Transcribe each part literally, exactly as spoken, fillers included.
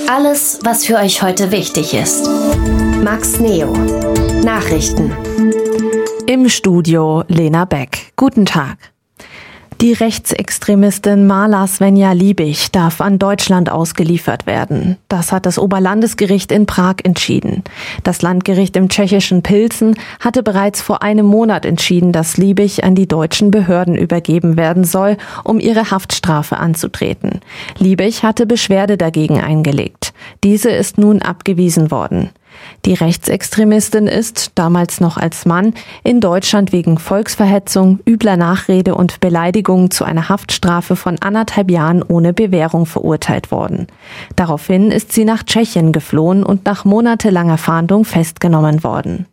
Alles, was für euch heute wichtig ist. Max Neo. Nachrichten. Im Studio Lena Beck. Guten Tag. Die Rechtsextremistin Marla Svenja Liebig darf an Deutschland ausgeliefert werden. Das hat das Oberlandesgericht in Prag entschieden. Das Landgericht im tschechischen Pilsen hatte bereits vor einem Monat entschieden, dass Liebig an die deutschen Behörden übergeben werden soll, um ihre Haftstrafe anzutreten. Liebig hatte Beschwerde dagegen eingelegt. Diese ist nun abgewiesen worden. Die Rechtsextremistin ist, damals noch als Mann, in Deutschland wegen Volksverhetzung, übler Nachrede und Beleidigung zu einer Haftstrafe von anderthalb Jahren ohne Bewährung verurteilt worden. Daraufhin ist sie nach Tschechien geflohen und nach monatelanger Fahndung festgenommen worden.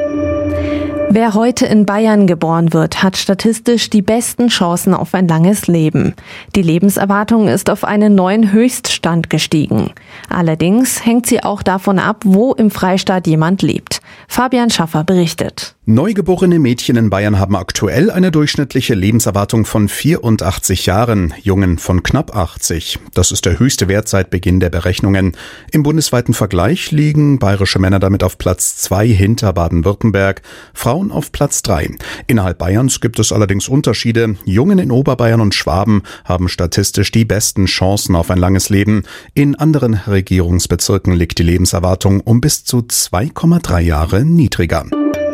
Wer heute in Bayern geboren wird, hat statistisch die besten Chancen auf ein langes Leben. Die Lebenserwartung ist auf einen neuen Höchststand gestiegen. Allerdings hängt sie auch davon ab, wo im Freistaat jemand lebt. Fabian Schaffer berichtet. Neugeborene Mädchen in Bayern haben aktuell eine durchschnittliche Lebenserwartung von vierundachtzig Jahren, Jungen von knapp achtzig. Das ist der höchste Wert seit Beginn der Berechnungen. Im bundesweiten Vergleich liegen bayerische Männer damit auf Platz zwei hinter Baden-Württemberg, Frauen auf Platz drei. Innerhalb Bayerns gibt es allerdings Unterschiede. Jungen in Oberbayern und Schwaben haben statistisch die besten Chancen auf ein langes Leben. In anderen Regierungsbezirken liegt die Lebenserwartung um bis zu zwei Komma drei Jahre niedriger.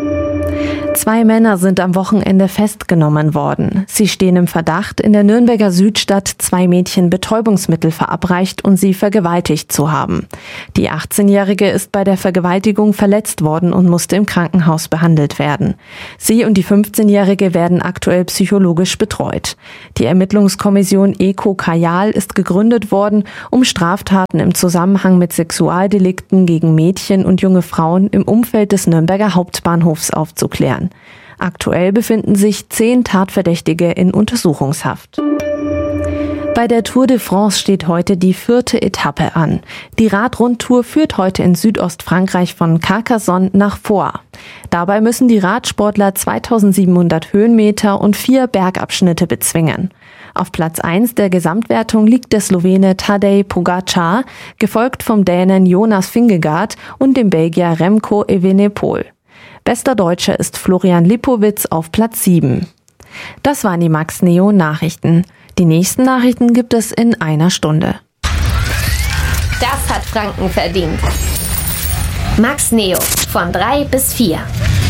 Zwei Männer sind am Wochenende festgenommen worden. Sie stehen im Verdacht, in der Nürnberger Südstadt zwei Mädchen Betäubungsmittel verabreicht und sie vergewaltigt zu haben. Die achtzehnjährige ist bei der Vergewaltigung verletzt worden und musste im Krankenhaus behandelt werden. Sie und die fünfzehnjährige werden aktuell psychologisch betreut. Die Ermittlungskommission ECO Kajal ist gegründet worden, um Straftaten im Zusammenhang mit Sexualdelikten gegen Mädchen und junge Frauen im Umfeld des Nürnberger Hauptbahnhofs aufzuklären. Aktuell befinden sich zehn Tatverdächtige in Untersuchungshaft. Bei der Tour de France steht heute die vierte Etappe an. Die Radrundtour führt heute in Südostfrankreich von Carcassonne nach Foix. Dabei müssen die Radsportler zweitausendsiebenhundert Höhenmeter und vier Bergabschnitte bezwingen. Auf Platz eins der Gesamtwertung liegt der Slowene Tadej Pogačar, gefolgt vom Dänen Jonas Vingegaard und dem Belgier Remco Evenepoel. Bester Deutscher ist Florian Lipowitz auf Platz sieben. Das waren die Max Neo Nachrichten. Die nächsten Nachrichten gibt es in einer Stunde. Das hat Franken verdient. Max Neo von drei bis vier.